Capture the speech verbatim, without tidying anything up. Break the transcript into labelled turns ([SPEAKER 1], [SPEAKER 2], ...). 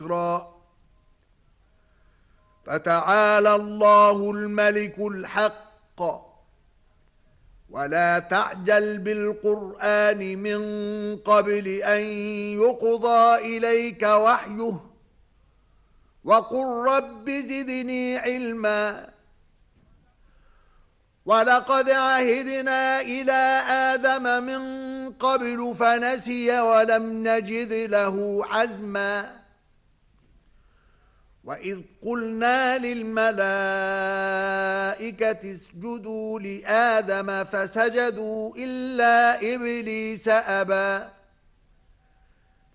[SPEAKER 1] فتعالى الله الملك الحق ولا تعجل بالقرآن من قبل أن يقضى إليك وحيه وقل رب زدني علما ولقد عهدنا إلى آدم من قبل فنسي ولم نجد له عزما وإذ قلنا للملائكة اسجدوا لآدم فسجدوا إلا إبليس أبى